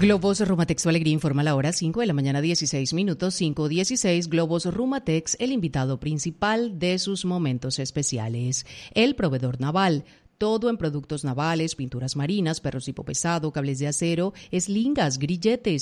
Globos Rumatex Alegría informa la hora 5 de la mañana 16 minutos, 5:16. Globos Rumatex, el invitado principal de sus momentos especiales. El proveedor naval. Todo en productos navales, pinturas marinas, perros tipo pesado, cables de acero, eslingas, grilletes,